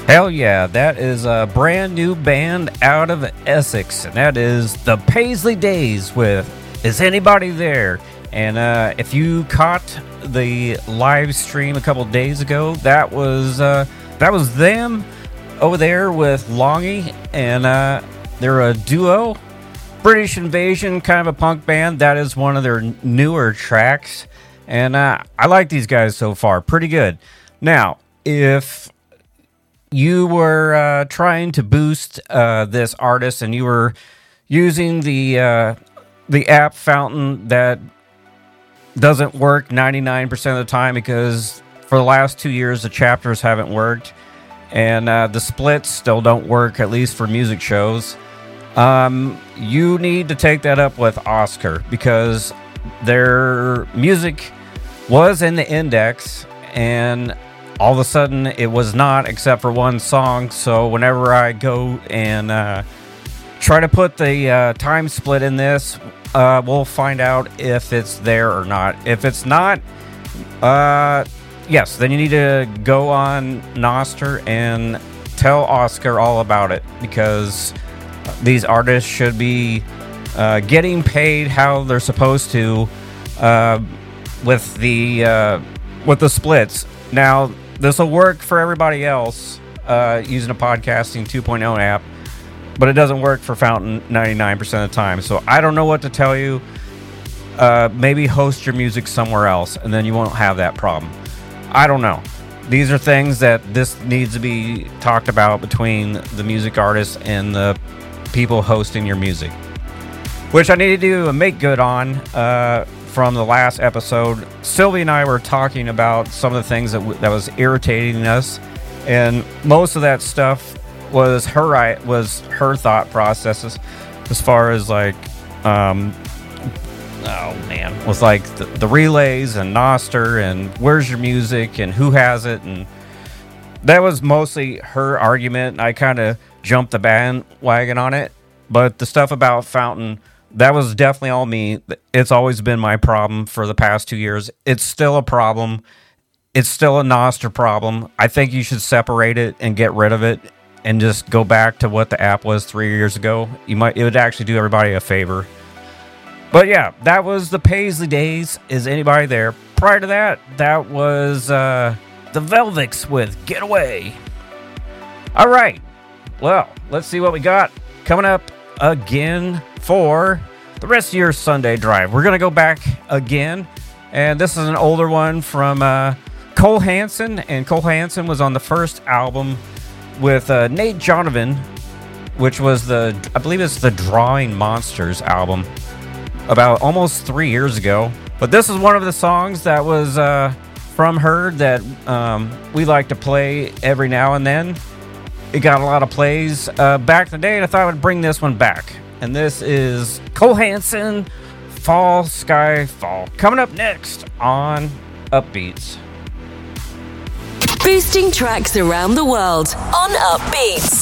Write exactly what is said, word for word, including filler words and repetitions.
Hell yeah, that is a brand new band out of Essex, and that is the Paisley Days with Is Anybody There? And uh, if you caught the live stream a couple days ago, that was uh, that was them over there with Longy, and uh, they're a duo. British Invasion, kind of a punk band. That is one of their newer tracks, and uh, I like these guys so far. Pretty good. Now, if you were uh, trying to boost uh, this artist and you were using the uh, the app Fountain that doesn't work ninety-nine percent of the time because for the last two years the chapters haven't worked and uh, the splits still don't work, at least for music shows, um, you need to take that up with Oscar because their music was in the index and all of a sudden it was not, except for one song. So whenever I go and uh, try to put the uh, time split in this, uh, we'll find out if it's there or not. If it's not, uh, yes, then you need to go on Nostr and tell Oscar all about it, because these artists should be uh, getting paid how they're supposed to uh, with the uh, with the splits. Now, this will work for everybody else uh, using a podcasting two point oh app, but it doesn't work for Fountain ninety-nine percent of the time. So I don't know what to tell you. Uh, maybe host your music somewhere else, and then you won't have that problem. I don't know. These are things that this needs to be talked about between the music artists and the people hosting your music, which I need to do a make good on. Uh, from the last episode, Sylvie and I were talking about some of the things that w- that was irritating us, and most of that stuff was her was her thought processes, as far as like, um, oh man, was like the, the relays and Nostr and where's your music and who has it, and that was mostly her argument. I kind of jumped the bandwagon on it, but the stuff about Fountain, that was definitely all me. It's always been my problem for the past two years. It's still a problem. It's still a Nostr problem. I think you should separate it and get rid of it and just go back to what the app was three years ago. You might, it would actually do everybody a favor. But yeah, that was the Paisley Days. Is Anybody There? Prior to that, that was uh, the Velvets with Get Away. All right. Well, let's see what we got coming up again for the rest of your Sunday drive. We're going to go back again, and this is an older one from uh, Cole Hanson, and Cole Hanson was on the first album with uh, Nate Jonovan, which was the, I believe it's the Drawing Monsters album, about almost three years ago. But this is one of the songs that was uh, from her that um, we like to play every now and then. It got a lot of plays uh, back in the day, and I thought I would bring this one back. And this is Cole Hanson, Fall Sky Fall. Coming up next on Upbeats. Boosting tracks around the world on Upbeats.